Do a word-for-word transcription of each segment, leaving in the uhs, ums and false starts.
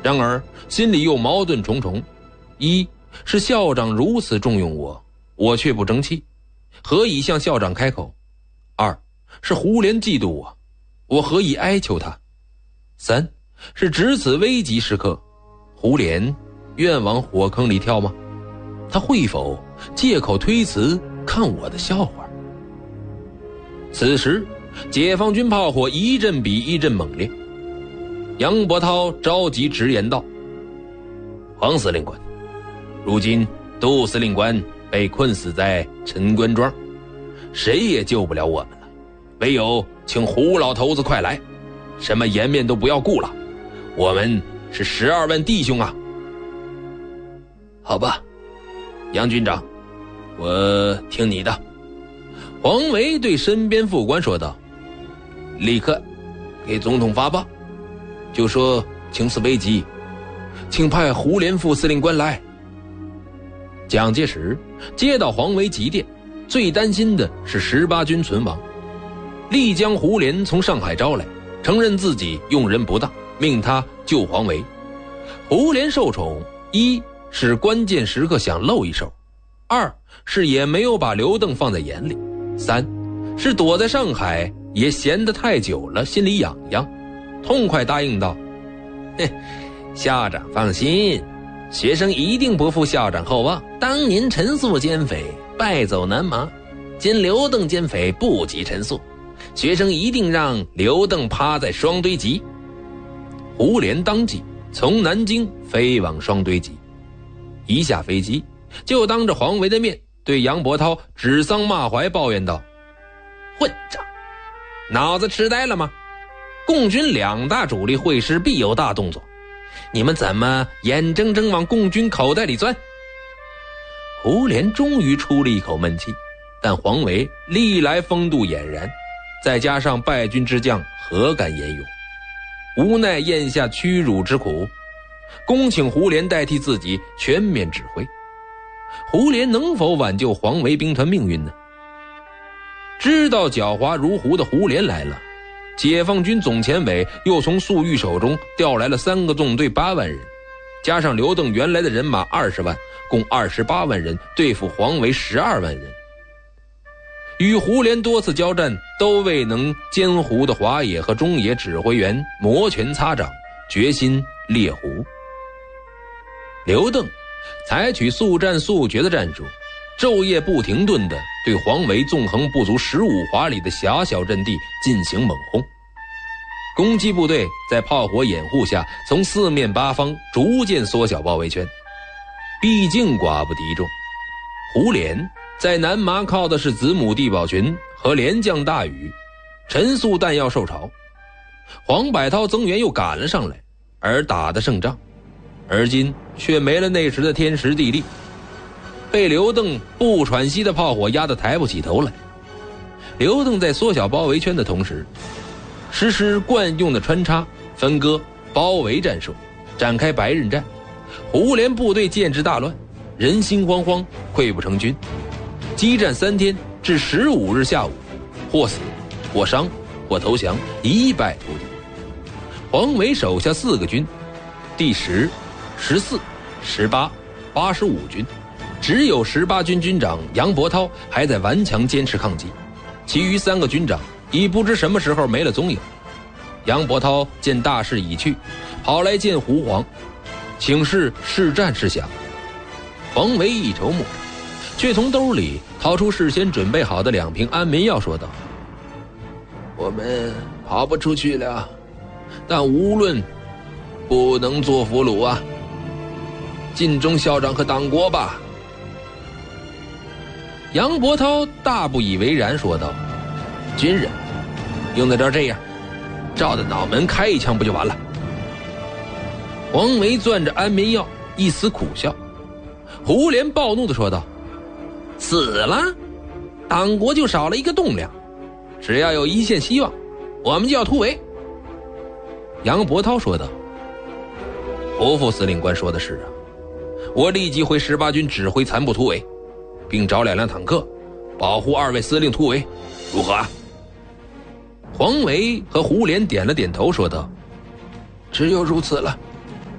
然而心里又矛盾重重，一是校长如此重用我，我却不争气，何以向校长开口？二是胡琏嫉妒我，我何以哀求他？三是值此危急时刻，胡琏愿往火坑里跳吗？他会否借口推辞看我的笑话？此时解放军炮火一阵比一阵猛烈，杨伯涛着急直言道：黄司令官，如今杜司令官被困死在陈官庄，谁也救不了我们了，唯有请胡老头子快来，什么颜面都不要顾了，我们是十二万弟兄啊。好吧，杨军长，我听你的。黄维对身边副官说道：立刻给总统发报，就说情势危急，请派胡琏副司令官来。蒋介石接到黄维急电，最担心的是十八军存亡，立将胡琏从上海招来，承认自己用人不当，命他救黄维。胡琏受宠，一是关键时刻想露一手，二是也没有把刘邓放在眼里，三是躲在上海也闲得太久了，心里痒痒，痛快答应道：嘿，校长放心，学生一定不负校长厚望。当年陈粟奸匪败走南麻，今刘邓奸匪不及陈粟，学生一定让刘邓趴在双堆集。胡琏当即从南京飞往双堆集，一下飞机就当着黄维的面对杨伯涛指桑骂槐，抱怨道：混账，脑子痴呆了吗？共军两大主力会师，必有大动作，你们怎么眼睁睁往共军口袋里钻？胡琏终于出了一口闷气，但黄维历来风度俨然，再加上败军之将何敢言勇，无奈咽下屈辱之苦，恭请胡琏代替自己全面指挥。胡琏能否挽救黄维兵团命运呢？知道狡猾如狐的胡琏来了，解放军总前委又从粟裕手中调来了三个纵队八万人，加上刘邓原来的人马二十万，共二十八万人对付黄维十二万人。与胡琏多次交战都未能歼胡的华野和中野指挥员摩拳擦掌，决心猎胡。刘邓采取速战速决的战术，昼夜不停顿地对黄维纵横不足十五华里的狭小阵地进行猛轰。攻击部队在炮火掩护下，从四面八方逐渐缩小包围圈。毕竟寡不敌众，胡琏在南麻靠的是子母地保群和连将大禹，陈粟弹药受潮，黄百韬增援又赶了上来，而打得胜仗，而今却没了那时的天时地利，被刘邓不喘息的炮火压得抬不起头来。刘邓在缩小包围圈的同时，实施惯用的穿插、分割、包围战术，展开白刃战。胡琏部队建制大乱，人心惶惶，溃不成军。激战三天，至十五日下午，或死或伤或投降，一败涂地。黄维手下四个军，第十、十四、十八、八十五军，只有十八军军长杨伯涛还在顽强坚持抗击，其余三个军长已不知什么时候没了踪影。杨伯涛见大势已去，跑来见胡黄，请示试战事项。黄维一筹莫展，却从兜里掏出事先准备好的两瓶安眠药，说道：我们跑不出去了，但无论不能做俘虏啊，尽忠校长和党国吧。杨伯涛大不以为然，说道：军人用得着这样，照着脑门开一枪不就完了？黄维攥着安眠药，一丝苦笑。胡琏暴怒地说道：死了，党国就少了一个栋梁，只要有一线希望，我们就要突围。杨伯涛说道：胡副司令官说的是啊，我立即回十八军指挥残部突围，并找两辆坦克保护二位司令突围，如何啊？黄维和胡琏点了点头，说道：只有如此了。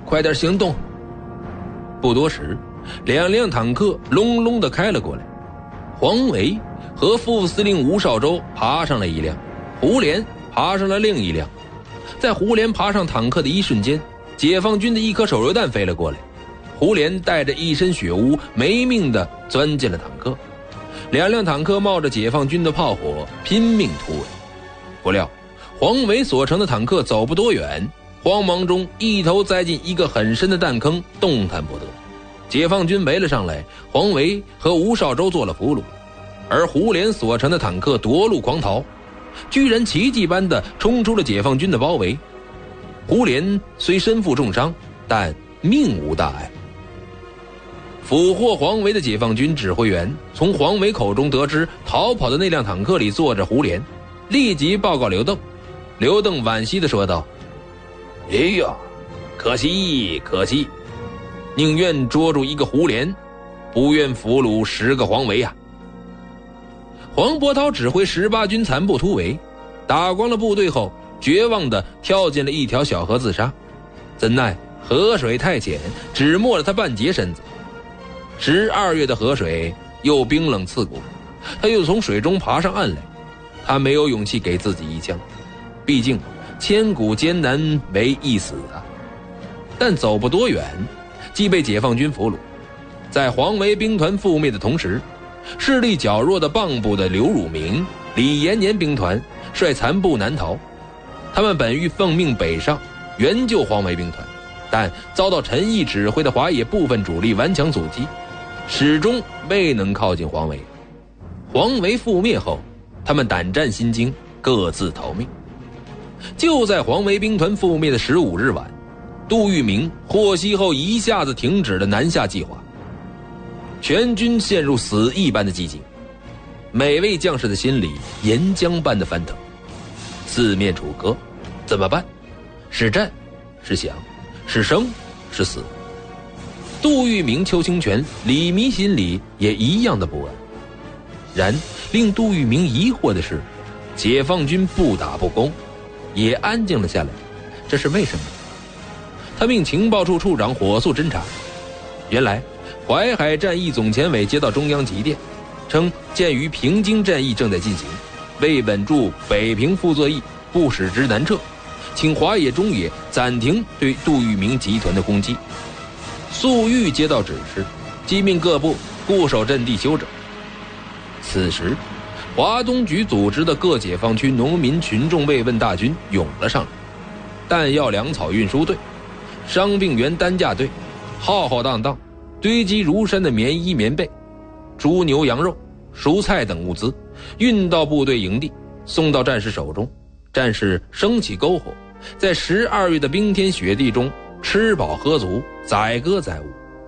快点行动！不多时，两辆坦克隆隆地开了过来。黄维和副司令吴绍周爬上了一辆，胡琏爬上了另一辆。在胡琏爬上坦克的一瞬间，解放军的一颗手榴弹飞了过来，胡琏带着一身血污没命地钻进了坦克。两辆坦克冒着解放军的炮火拼命突围，不料黄维所乘的坦克走不多远，慌忙中一头栽进一个很深的弹坑，动弹不得。解放军围了上来，黄维和吴绍周做了俘虏，而胡琏所乘的坦克夺路狂逃，居然奇迹般地冲出了解放军的包围。胡琏虽身负重伤，但命无大碍。俘获黄维的解放军指挥员从黄维口中得知逃跑的那辆坦克里坐着胡琏，立即报告刘邓。刘邓惋惜地说道：哎呀，可惜可惜，宁愿捉住一个胡琏，不愿俘虏十个黄维啊。黄伯韬指挥十八军残部突围，打光了部队后，绝望地跳进了一条小河自杀，怎奈河水太浅，只没了他半截身子。十二月的河水又冰冷刺骨，他又从水中爬上岸来，他没有勇气给自己一枪，毕竟千古艰难为一死啊。但走不多远，即被解放军俘虏。在黄维兵团覆灭的同时，势力较弱的蚌埠的刘汝明、李延年兵团率残部南逃，他们本欲奉命北上援救黄维兵团，但遭到陈毅指挥的华野部分主力顽强阻击，始终未能靠近黄维。黄维覆灭后，他们胆战心惊，各自逃命。就在黄维兵团覆灭的十五日晚，杜聿明获悉后一下子停止了南下计划，全军陷入死役般的寂静，每位将士的心里岩浆般的翻腾。四面楚歌，怎么办？是战是降，是生是死？杜聿明、邱清泉、李弥心里也一样的不安。然令杜聿明疑惑的是，解放军不打不攻，也安静了下来，这是为什么？他命情报处处长火速侦查。原来淮海战役总前委接到中央急电，称鉴于平津战役正在进行，为稳住北平傅作义不使之南撤，请华野、中野暂停对杜聿明集团的攻击。粟裕接到指示，即命各部固守阵地休整。此时华东局组织的各解放区农民群众慰问大军涌了上来，弹药粮草运输队、伤病员担架队，浩浩荡荡堆积如山的棉衣棉被、猪牛羊肉、蔬菜等物资运到部队营地，送到战士手中。战士升起篝火，在十二月的冰天雪地中吃饱喝足，载歌载舞。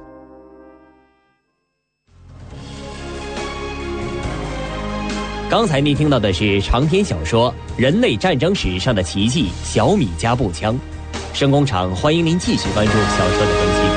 刚才您听到的是长篇小说《人类战争史上的奇迹——小米加步枪》。声工厂欢迎您继续关注小说的更新。